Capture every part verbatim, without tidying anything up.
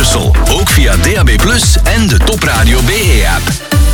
Brussel. Ook via D A B plus, en de Top Radio B E-app.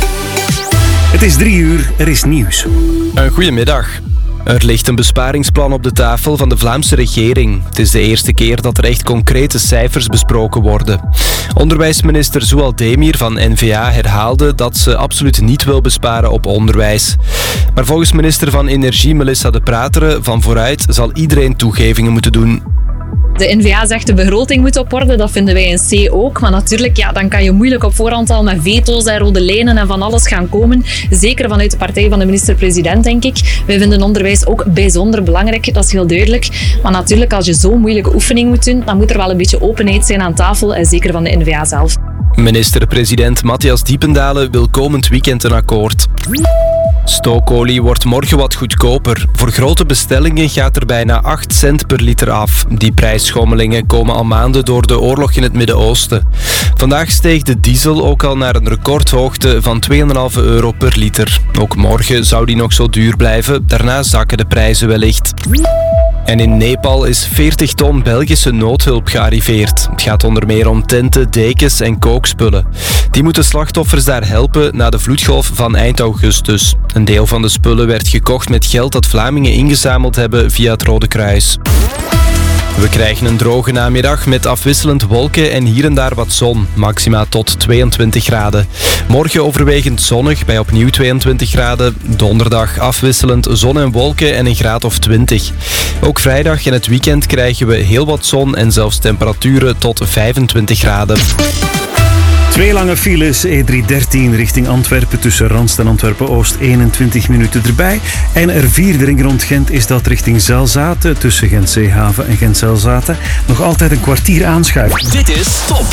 Het is drie uur, er is nieuws. Een goedemiddag. Er ligt een besparingsplan op de tafel van de Vlaamse regering. Het is de eerste keer dat er echt concrete cijfers besproken worden. Onderwijsminister Zoual Demir van N V A herhaalde dat ze absoluut niet wil besparen op onderwijs. Maar volgens minister van Energie Melissa De Prateren van Vooruit zal iedereen toegevingen moeten doen. De N V A zegt de begroting moet op orde, dat vinden wij in C ook. Maar natuurlijk, ja, dan kan je moeilijk op voorhand al met veto's en rode lijnen en van alles gaan komen. Zeker vanuit de partij van de minister-president, denk ik. Wij vinden onderwijs ook bijzonder belangrijk, dat is heel duidelijk. Maar natuurlijk, als je zo'n moeilijke oefening moet doen, dan moet er wel een beetje openheid zijn aan tafel, en zeker van de N V A zelf. Minister-president Matthias Diependalen wil komend weekend een akkoord. Stookolie wordt morgen wat goedkoper. Voor grote bestellingen gaat er bijna acht cent per liter af. Die prijsschommelingen komen al maanden door de oorlog in het Midden-Oosten. Vandaag steeg de diesel ook al naar een recordhoogte van twee komma vijf euro per liter. Ook morgen zou die nog zo duur blijven. Daarna zakken de prijzen wellicht. En in Nepal is veertig ton Belgische noodhulp gearriveerd. Het gaat onder meer om tenten, dekens en kookspullen. Die moeten slachtoffers daar helpen na de vloedgolf van eind augustus. Een deel van de spullen werd gekocht met geld dat Vlamingen ingezameld hebben via het Rode Kruis. We krijgen een droge namiddag met afwisselend wolken en hier en daar wat zon. Maxima tot tweeëntwintig graden. Morgen overwegend zonnig bij opnieuw tweeëntwintig graden. Donderdag afwisselend zon en wolken en een graad of twintig. Ook vrijdag en het weekend krijgen we heel wat zon en zelfs temperaturen tot vijfentwintig graden. Twee lange files, E driehonderddertien richting Antwerpen tussen Randst en Antwerpen-Oost, eenentwintig minuten erbij. En R vier, de ring rond Gent, is dat richting Zelzaten tussen Gent-Zeehaven en Gent-Zelzaten. Nog altijd een kwartier aanschuiven. Dit is Top.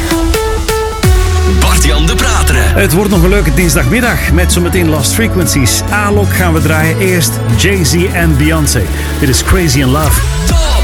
Bart-Jan De Prateren. Het wordt nog een leuke dinsdagmiddag met zometeen Lost Frequencies. A-Lok gaan we draaien. Eerst Jay-Z en Beyoncé. Dit is Crazy in Love. Top.